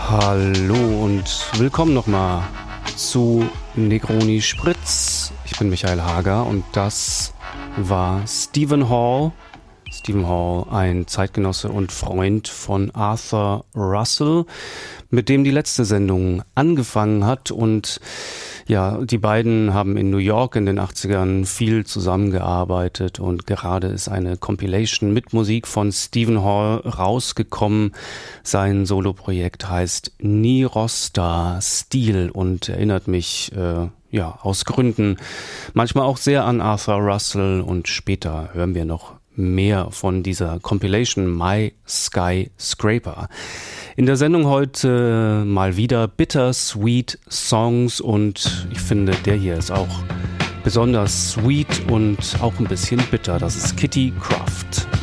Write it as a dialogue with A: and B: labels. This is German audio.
A: Hallo und willkommen nochmal zu Negroni Spritz. Ich bin Michael Hager und das war Stephen Hall. Stephen Hall, ein Zeitgenosse und Freund von Arthur Russell, mit dem die letzte Sendung angefangen hat. Und ja, die beiden haben in New York in den 80ern viel zusammengearbeitet und gerade ist eine Compilation mit Musik von Stephen Hall rausgekommen. Sein Soloprojekt heißt Nirosta Stil und erinnert mich aus Gründen manchmal auch sehr an Arthur Russell, und später hören wir noch mehr von dieser Compilation My Skyscraper. In der Sendung heute mal wieder bittersweet Songs, und ich finde, der hier ist auch besonders sweet und auch ein bisschen bitter. Das ist Kitty Kraft.